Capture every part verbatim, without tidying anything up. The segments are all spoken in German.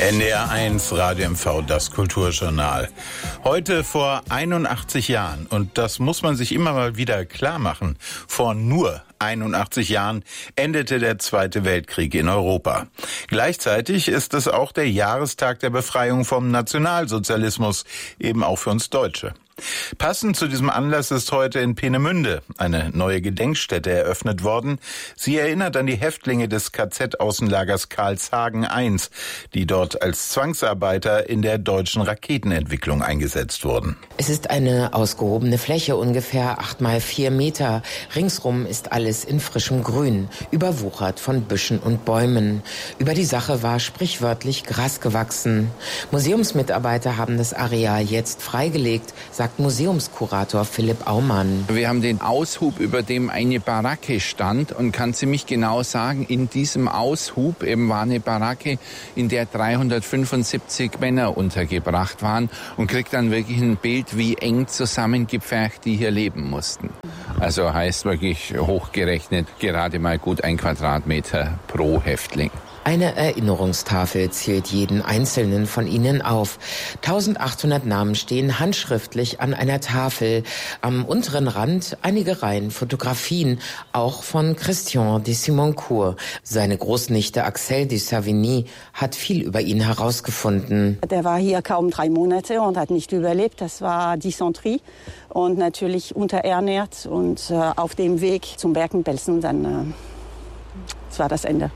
N D R eins Radio M V, das Kulturjournal. Heute vor einundachtzig Jahren, und das muss man sich immer mal wieder klar machen, vor nur einundachtzig Jahren endete der Zweite Weltkrieg in Europa. Gleichzeitig ist es auch der Jahrestag der Befreiung vom Nationalsozialismus, eben auch für uns Deutsche. Passend zu diesem Anlass ist heute in Peenemünde eine neue Gedenkstätte eröffnet worden. Sie erinnert an die Häftlinge des K Z-Außenlagers Karlshagen eins, die dort als Zwangsarbeiter in der deutschen Raketenentwicklung eingesetzt wurden. Es ist eine ausgehobene Fläche, ungefähr acht mal vier Meter. Ringsrum ist alles in frischem Grün, überwuchert von Büschen und Bäumen. Über die Sache war sprichwörtlich Gras gewachsen. Museumsmitarbeiter haben das Areal jetzt freigelegt, sagt Museumskurator Philipp Aumann. Wir haben den Aushub, über dem eine Baracke stand, und kann ziemlich genau sagen, in diesem Aushub eben war eine Baracke, in der dreihundertfünfundsiebzig Männer untergebracht waren, und kriegt dann wirklich ein Bild, wie eng zusammengepfercht die hier leben mussten. Also heißt wirklich hochgerechnet gerade mal gut ein Quadratmeter pro Häftling. Eine Erinnerungstafel zählt jeden einzelnen von ihnen auf. eintausendachthundert Namen stehen handschriftlich an einer Tafel. Am unteren Rand einige Reihen Fotografien, auch von Christian de Simoncourt. Seine Großnichte Axelle de Savigny hat viel über ihn herausgefunden. Der war hier kaum drei Monate und hat nicht überlebt. Das war Dysenterie und natürlich unterernährt und äh, auf dem Weg zum Bergen-Belsen. Dann äh, das war das Ende.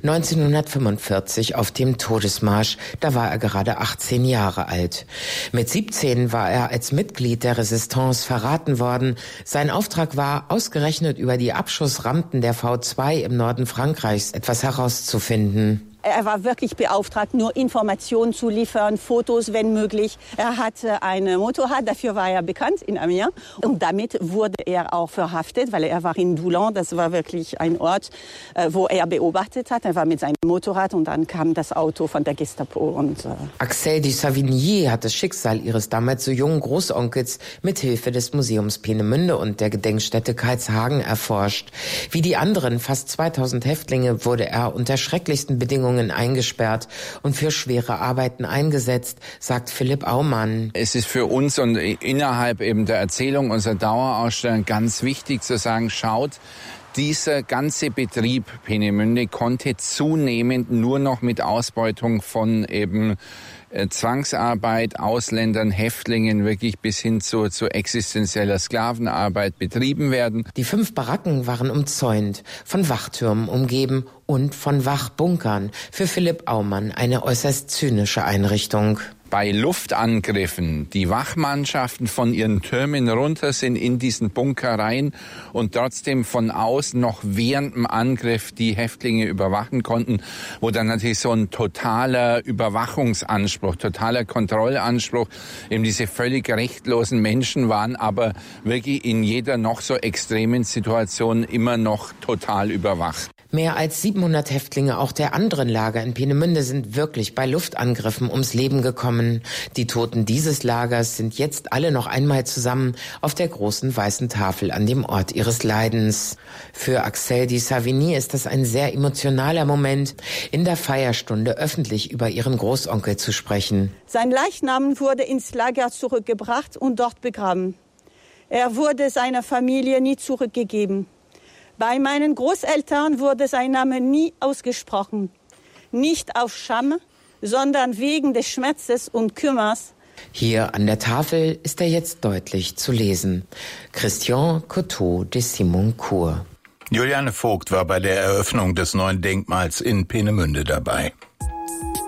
neunzehnhundertfünfundvierzig auf dem Todesmarsch, da war er gerade achtzehn Jahre alt. Mit siebzehn war er als Mitglied der Resistance verraten worden. Sein Auftrag war, ausgerechnet über die Abschussrampen der V zwei im Norden Frankreichs etwas herauszufinden. Er war wirklich beauftragt, nur Informationen zu liefern, Fotos, wenn möglich. Er hatte ein Motorrad, dafür war er bekannt in Amiens. Und damit wurde er auch verhaftet, weil er war in Doullens. Das war wirklich ein Ort, wo er beobachtet hat. Er war mit seinem Motorrad und dann kam das Auto von der Gestapo. Und, äh Axelle de Savigny hat das Schicksal ihres damals so jungen Großonkels mit Hilfe des Museums Peenemünde und der Gedenkstätte Karlshagen erforscht. Wie die anderen fast zweitausend Häftlinge wurde er unter schrecklichsten Bedingungen eingesperrt und für schwere Arbeiten eingesetzt, sagt Philipp Aumann. Es ist für uns und innerhalb eben der Erzählung unserer Dauerausstellung ganz wichtig zu sagen, schaut, dieser ganze Betrieb Peenemünde konnte zunehmend nur noch mit Ausbeutung von eben äh, Zwangsarbeit, Ausländern, Häftlingen wirklich bis hin zu, zu existenzieller Sklavenarbeit betrieben werden. Die fünf Baracken waren umzäunt, von Wachtürmen umgeben und von Wachbunkern. Für Philipp Aumann eine äußerst zynische Einrichtung. Bei Luftangriffen die Wachmannschaften von ihren Türmen runter sind in diesen Bunker rein und trotzdem von außen noch während dem Angriff die Häftlinge überwachen konnten, wo dann natürlich so ein totaler Überwachungsanspruch, totaler Kontrollanspruch, eben diese völlig rechtlosen Menschen waren, aber wirklich in jeder noch so extremen Situation immer noch total überwacht. Mehr als siebenhundert Häftlinge auch der anderen Lager in Peenemünde sind wirklich bei Luftangriffen ums Leben gekommen. Die Toten dieses Lagers sind jetzt alle noch einmal zusammen auf der großen weißen Tafel an dem Ort ihres Leidens. Für Axelle de Savigny ist das ein sehr emotionaler Moment, in der Feierstunde öffentlich über ihren Großonkel zu sprechen. Sein Leichnam wurde ins Lager zurückgebracht und dort begraben. Er wurde seiner Familie nie zurückgegeben. Bei meinen Großeltern wurde sein Name nie ausgesprochen. Nicht auf Scham, sondern wegen des Schmerzes und Kümmers. Hier an der Tafel ist er jetzt deutlich zu lesen. Christian Coteau de Simoncourt. Juliane Vogt war bei der Eröffnung des neuen Denkmals in Peenemünde dabei.